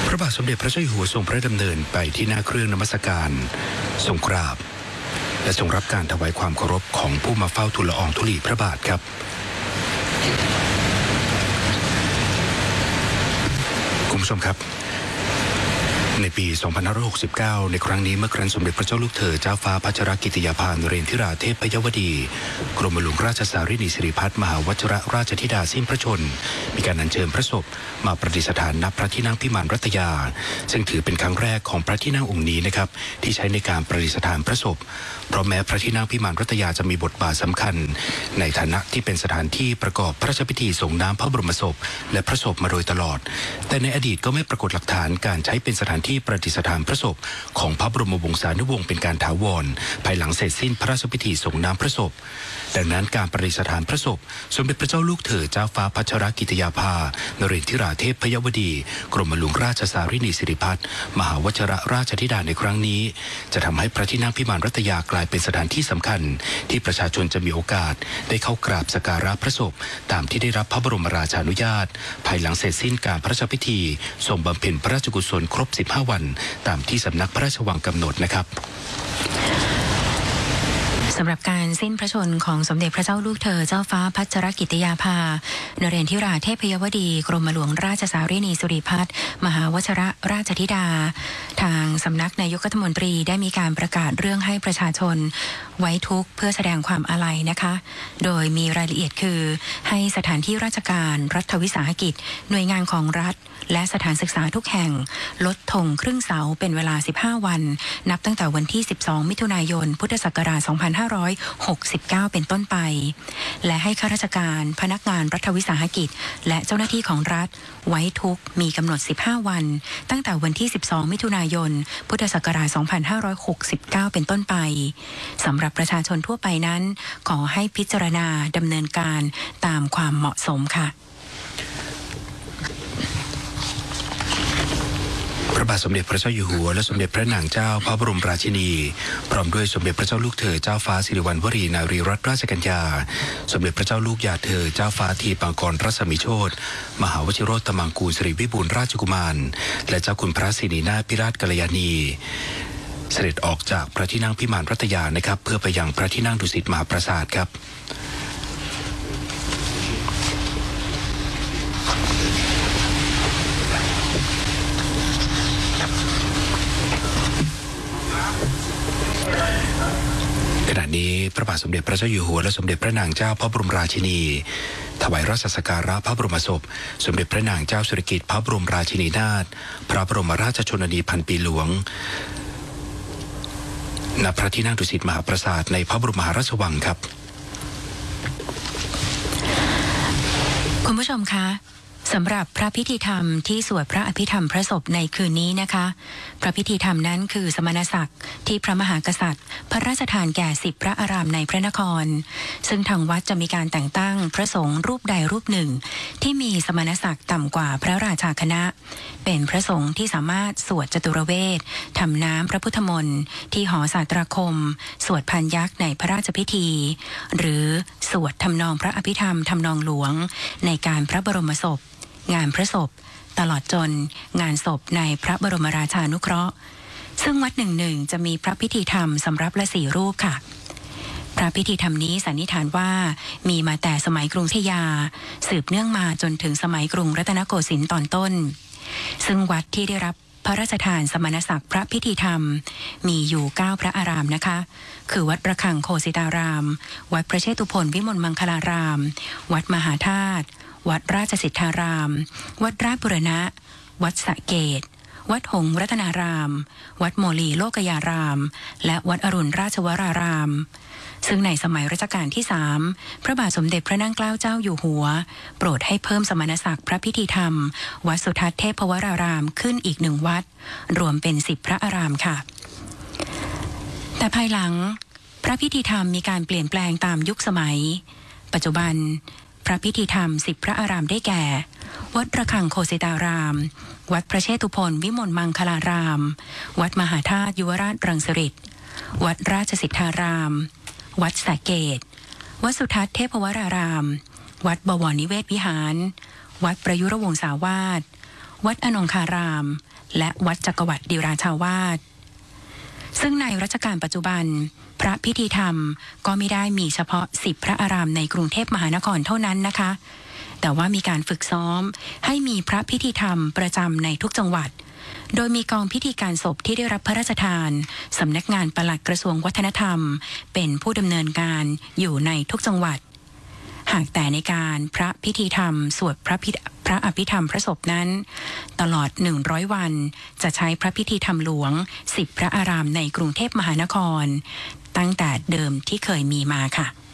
พระบาทสมเด็จพระเจ้าอยู่หัวทรงพระดำเนินไปที่หน้าเครื่องนมัสการทรงกราบและทรงรับการถวายความเคารพของผู้มาเฝ้าทูลละอองธุลีพระบาทครับคุณผู้ชมครับในปี 2569 ในครั้งนี้เมื่อครั้งสมเด็จพระเจ้าลูกเธอเจ้าฟ้าพัชรกิติยาภานเรนทิราเทพยวดีกรมหลวงราชสารินีสิริพัฒน์มหาวชิรราชธิดาสิ้นพระชนมีการอัญเชิญพระศพมาประดิษฐานณพระที่นั่งพิมานรัตยาซึ่งถือเป็นครั้งแรกของพระที่นั่งองค์นี้นะครับที่ใช้ในการประดิษฐานพระศพเพราะแม้พระที่นั่งพิมานรัตยาจะมีบทบาทสำคัญในฐานะที่เป็นสถานที่ประกอบพระราชพิธีส่งน้ำพระบรมศพและพระศพมาโดยตลอดแต่ในอดีตก็ไม่ปรากฏหลักฐานการใช้เป็นสถานที่ประดิษฐานพระศพของพระบรมวงศานุวงศ์เป็นการถาวรภายหลังเสร็จสิ้นพระราชพิธีส่งน้ำพระศพดังนั้นการประดิษฐานพระศพสมเด็จพระเจ้าลูกเธอเจ้าฟ้าพัชรกิติยาภานเรนทิราเทพยวดีกรมหลวงราชสารินีสิริพัฒน์มหาวชิรราชธิดาในครั้งนี้จะทำให้พระที่นั่งพิมานรัตยากลายเป็นสถานที่สำคัญที่ประชาชนจะมีโอกาสได้เข้ากราบสักการะพระศพตามที่ได้รับพระบรมราชานุญาตภายหลังเสร็จสิ้นการพระราชพิธีทรงบำเพ็ญพระราชกุศลครบ15 วันตามที่สำนักพระราชวังกำหนดนะครับสำหรับการสิ้นพระชนของสมเด็จพระเจ้าลูกเธอเจ้าฟ้าพัชรกิติยาภานเรนทิราเทพยวดีกรมหลวงราชสารินีสิริพัฒน์มหาวชิรราชธิดาทางสำนักนายกรัฐมนตรีได้มีการประกาศเรื่องให้ประชาชนไว้ทุกข์เพื่อแสดงความอาลัยนะคะโดยมีรายละเอียดคือให้สถานที่ราชการรัฐวิสาหกิจหน่วยงานของรัฐและสถานศึกษาทุกแห่งลดธงครึ่งเสาเป็นเวลา15 วันนับตั้งแต่วันที่12 มิถุนายนพุทธศักราช 2569 เป็นต้นไปและให้ข้าราชการพนักงานรัฐวิสาหกิจและเจ้าหน้าที่ของรัฐไว้ทุกข์มีกำหนด15 วันตั้งแต่วันที่12 มิถุนายนพุทธศักราช 2569 เป็นต้นไปสำหรับประชาชนทั่วไปนั้นขอให้พิจารณาดำเนินการตามความเหมาะสมค่ะพระบาทสมเด็จพระเจ้าอยู่หัวและสมเด็จพระนางเจ้าพระบรมราชินีพร้อมด้วยสมเด็จพระเจ้าลูกเธอเจ้าฟ้าสิริวัณวรีนารีรัตนราชกัญญาสมเด็จพระเจ้าลูกยาเธอเจ้าฟ้าทีปังกรรัศมีโชติมหาวชิโรตมังกูลสิริวิบูลย์ราชกุมารและเจ้าคุณพระสิรินาถพิราชกัลยาณีเสด็จออกจากพระที่นั่งพิมานรัตยานะครับเพื่อไปยังพระที่นั่งดุสิตมหาปราสาทครับขณะนี้พระบาทสมเด็จพระเจ้าอยู่หัวและสมเด็จพระนางเจ้าพระบรมราชินีถวายราชสักการะพระบรมศพสมเด็จพระนางเจ้าสิริกิติ์พระบรมราชินีนาถพระบรมราชชนนีพันปีหลวงณพระที่นั่งดุสิตมหาปราสาทในพระบรมมหาราชวังครับคุณผู้ชมคะสำหรับพระพิธีธรรมที่สวดพระอภิธรรมพระศพในคืนนี้นะคะพระพิธีธรรมนั้นคือสมณศักดิ์ที่พระมหากษัตริย์พระราชทานแก่10 พระอารามในพระนครซึ่งทางวัดจะมีการแต่งตั้งพระสงฆ์รูปใดรูปหนึ่งที่มีสมณศักดิ์ต่ำกว่าพระราชาคณะเป็นพระสงฆ์ที่สามารถสวดจตุรเวททำน้ำพระพุทธมนต์ที่หอสาตราคมสวดพันยักษ์ในพระราชพิธีหรือสวดทำนองพระอภิธรรมทำนองหลวงในการพระบรมศพงานพระศพตลอดจนงานศพในพระบรมราชานุเคราะห์ซึ่งวัดหนึ่งจะมีพระพิธีธรรมสำรับละ4 รูปค่ะพระพิธีธรรมนี้สันนิษฐานว่ามีมาแต่สมัยกรุงธยาสืบเนื่องมาจนถึงสมัยกรุงรัตนโกสินทร์ตอนต้นซึ่งวัดที่ได้รับพระราชทานสมณศักดิ์พระพิธีธรรมมีอยู่9 พระอารามนะคะคือวัดระฆังโคสิตารามวัดพระเชตุพนวิมลมังคลารามวัดมหาธาตุวัดราชสิทธารามวัดราชบุรณะวัดสระเกตวัดหงส์รัตนารามวัดโมลีโลกยารามและวัดอรุณราชวรารามซึ่งในสมัยรัชกาลที่3พระบาทสมเด็จพระนั่งเกล้าเจ้าอยู่หัวโปรดให้เพิ่มสมณศักดิ์พระพิธีธรรมวัดสุทัศน์เทพวรารามขึ้นอีก1 วัดรวมเป็น10 พระอารามค่ะแต่ภายหลังพระพิธีธรรมมีการเปลี่ยนแปลงตามยุคสมัยปัจจุบันพระพิธีธรรม10 พระอารามได้แก่วัดระฆังโคสิตารามวัดพระเชตุพนวิมลมังคลารามวัดมหาธาตุยุวราชรังสฤษฎ์วัดราชสิทธารามวัดสระเกตวัดสุทัศน์เทพวรารามวัดบวรนิเวศวิหารวัดประยุรวงศาวาสวัดอนงคาราม และวัดจักรวรรดิราชาวาสซึ่งในรัชกาลปัจจุบันพระพิธีธรรมก็ไม่ได้มีเฉพาะ10พระอารามในกรุงเทพมหานครเท่านั้นนะคะแต่ว่ามีการฝึกซ้อมให้มีพระพิธีธรรมประจำในทุกจังหวัดโดยมีกองพิธีการศพที่ได้รับพระราชทานสำนักงานปลัดกระทรวงวัฒนธรรมเป็นผู้ดำเนินการอยู่ในทุกจังหวัดหากแต่ในการพระพิธีธรรมสวดพระอภิธรรมพระศพนั้นตลอด100วันจะใช้พระพิธีธรรมหลวง10พระอารามในกรุงเทพมหานครตั้งแต่เดิมที่เคยมีมาค่ะ